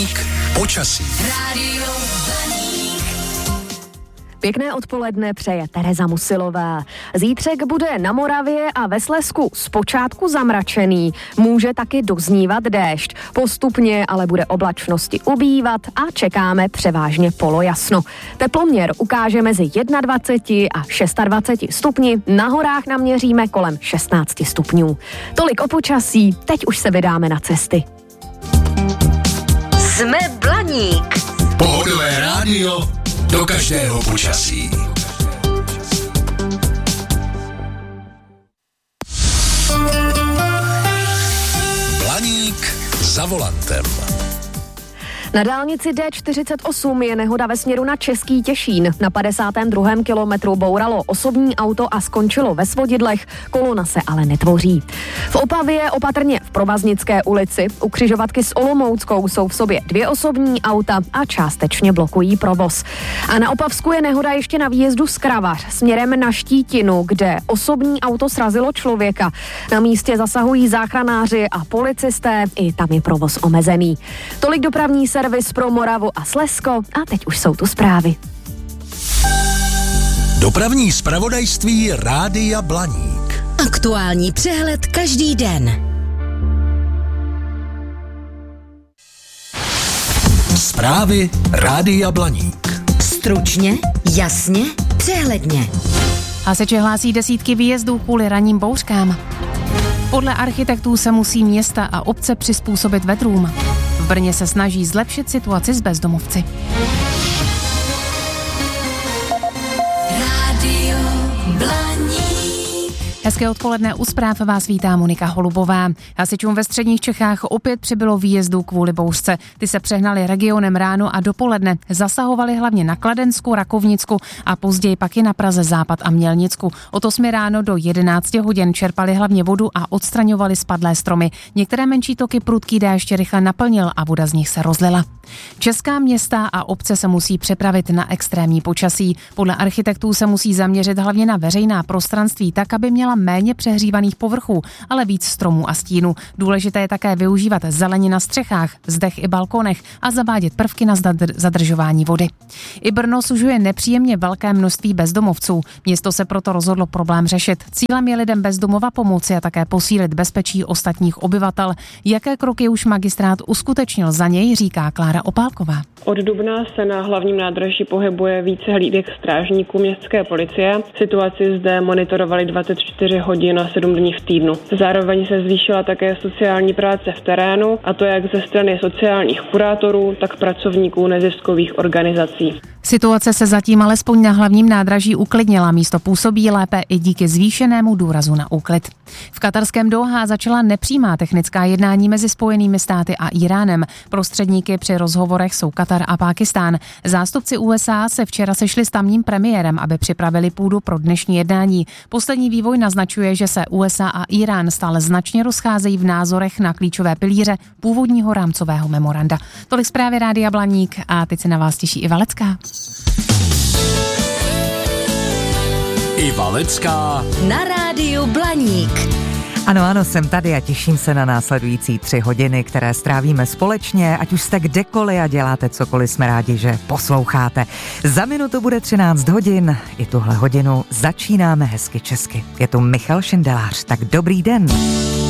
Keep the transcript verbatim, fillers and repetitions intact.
Blaník počasí. Rádio Blaník. Pěkné odpoledne přeje Tereza Musilová. Zítřek bude na Moravě a ve Slezsku zpočátku zamračený. Může taky doznívat déšť. Postupně ale bude oblačnosti ubývat a čekáme převážně polojasno. Teploměr ukáže mezi dvacet jedna a dvacet šest stupni. Na horách naměříme kolem šestnáct stupňů. Tolik o počasí, teď už se vydáme na cesty. Jsme Blaník. Pohodové rádio do každého počasí. Blaník za volantem. Na dálnici D čtyřicet osm je nehoda ve směru na Český Těšín. Na padesátém druhém kilometru bouralo osobní auto a skončilo ve svodidlech, kolona se ale netvoří. V Opavě opatrně v Provaznické ulici u křižovatky s Olomouckou jsou v sobě dvě osobní auta a částečně blokují provoz. A na Opavsku je nehoda ještě na výjezdu z Kravař směrem na Štítinu, kde osobní auto srazilo člověka. Na místě zasahují záchranáři a policisté, i tam je provoz omezený. Tolik dopravní se servis pro Moravu a Slezsko a teď už jsou tu zprávy. Dopravní zpravodajství Rádia Blaník. Aktuální přehled každý den. Zprávy Rádia Blaník. Stručně, jasně, přehledně. Hasiči hlásí desítky výjezdů kvůli ranním bouřkám. Podle architektů se musí města a obce přizpůsobit vedrům. V Brně se snaží zlepšit situaci s bezdomovci. Rádio Blaník. Hezké odpoledne, u zpráv vás vítá Monika Holubová. Hasičům ve středních Čechách opět přibylo výjezdů kvůli bouřce. Ty se přehnaly regionem ráno a dopoledne. Zasahovaly hlavně na Kladensku, Rakovnicku a později pak i na Praze Západ a Mělnicku. Od osmi ráno do jedenácti hodin čerpali hlavně vodu a odstraňovali spadlé stromy. Některé menší toky prudký déšť rychle naplnil a voda z nich se rozlila. Česká města a obce se musí připravit na extrémní počasí. Podle architektů se musí zaměřit hlavně na veřejná prostranství tak, aby měla méně přehřívaných povrchů, ale víc stromů a stínů. Důležité je také využívat zelení na střechách, zdech i balkonech a zavádět prvky na zadržování vody. I Brno sužuje nepříjemně velké množství bezdomovců. Město se proto rozhodlo problém řešit. Cílem je lidem bez domova pomoci a také posílit bezpečí ostatních obyvatel. Jaké kroky už magistrát uskutečnil za něj, říká Klára Opálková. Od dubna se na hlavním nádraží pohybuje více hlídek strážníků městské policie. Situaci zde monitorovali dvacet čtyři hodin a sedm dní v týdnu. Zároveň se zvýšila také sociální práce v terénu, a to jak ze strany sociálních kurátorů, tak pracovníků neziskových organizací. Situace se zatím alespoň na hlavním nádraží uklidnila, místo působí lépe i díky zvýšenému důrazu na úklid. V katarském Dohá začala nepřímá technická jednání mezi Spojenými státy a Íránem. Prostředníky při rozhovorech jsou Katar a Pákistán. Zástupci U S A se včera sešli s tamním premiérem, aby připravili půdu pro dnešní jednání. Poslední vývoj naznačuje, že se U S A a Írán stále značně rozcházejí v názorech na klíčové pilíře původního rámcového memoranda. Tolik zprávy Rádia Blaník a teď se na vás těší Iva Lecká. Iva Lecká Na rádiu Blaník. Ano, ano, jsem tady a těším se na následující tři hodiny, které strávíme společně, ať už jste kdekoliv a děláte cokoliv, jsme rádi, že posloucháte. Za minutu bude třináct hodin, i tuhle hodinu začínáme hezky česky. Je tu Michal Šindelář, tak dobrý den.